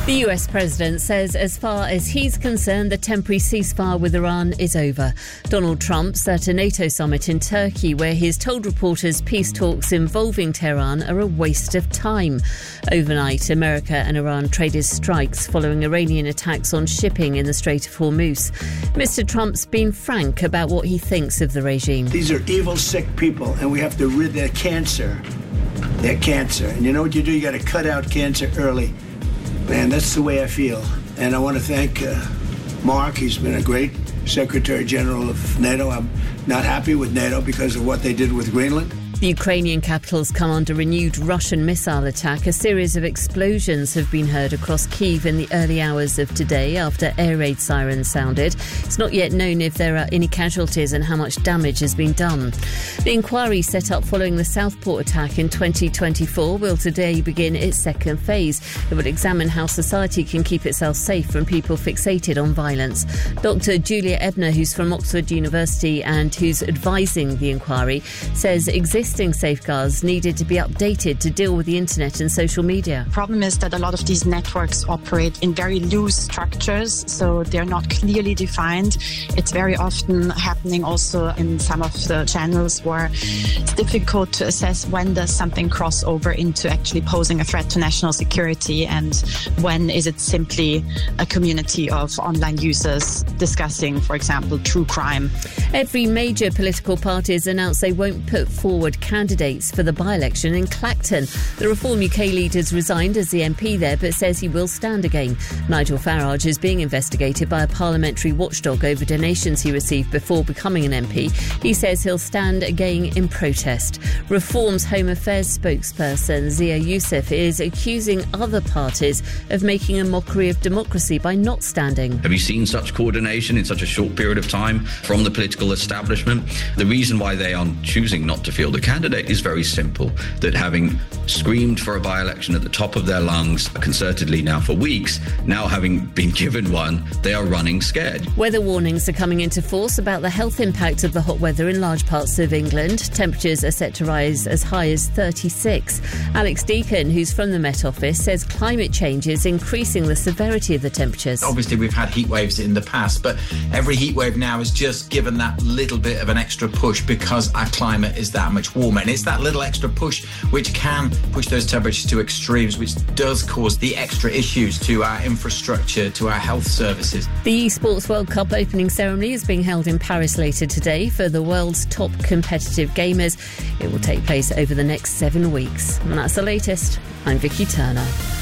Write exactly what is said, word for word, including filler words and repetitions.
The U S president says as far as he's concerned, the temporary ceasefire with Iran is over. Donald Trump's at a NATO summit in Turkey where he's told reporters peace talks involving Tehran are a waste of time. Overnight, America and Iran traded strikes following Iranian attacks on shipping in the Strait of Hormuz. Mister Trump's been frank about what he thinks of the regime. These are evil, sick people, and we have to rid their cancer. Their cancer. And you know what you do? You got to cut out cancer early. Man, that's the way I feel. And I want to thank uh, Mark. He's been a great Secretary General of NATO. I'm not happy with NATO because of what they did with Greenland. The Ukrainian capital's come under renewed Russian missile attack. A series of explosions have been heard across Kyiv in the early hours of today after air raid sirens sounded. It's not yet known if there are any casualties and how much damage has been done. The inquiry set up following the Southport attack in twenty twenty-four will today begin its second phase. It will examine how society can keep itself safe from people fixated on violence. Doctor Julia Ebner, who's from Oxford University and who's advising the inquiry, says existing Existing safeguards needed to be updated to deal with the internet and social media. The problem is that a lot of these networks operate in very loose structures, so they're not clearly defined. It's very often happening also in some of the channels where it's difficult to assess when does something cross over into actually posing a threat to national security and when is it simply a community of online users discussing, for example, true crime. Every major political party has announced they won't put forward candidates for the by-election in Clacton. The Reform U K leader's resigned as the M P there but says he will stand again. Nigel Farage is being investigated by a parliamentary watchdog over donations he received before becoming an M P. He says he'll stand again in protest. Reform's Home Affairs spokesperson Zia Youssef is accusing other parties of making a mockery of democracy by not standing. Have you seen such coordination in such a short period of time from the political establishment? The reason why they are choosing not to field a candidate is very simple, that having screamed for a by-election at the top of their lungs concertedly now for weeks, now having been given one, they are running scared. Weather warnings are coming into force about the health impact of the hot weather in large parts of England. Temperatures are set to rise as high as thirty-six. Alex Deacon, who's from the Met Office, says climate change is increasing the severity of the temperatures. Obviously, we've had heat waves in the past, but every heat wave now has just given that little bit of an extra push because our climate is that much warmer. And it's that little extra push which can push those temperatures to extremes, which does cause the extra issues to our infrastructure, to our health services. The eSports World Cup opening ceremony is being held in Paris later today for the world's top competitive gamers. It will take place over the next seven weeks. And that's the latest. I'm Vicky Turner.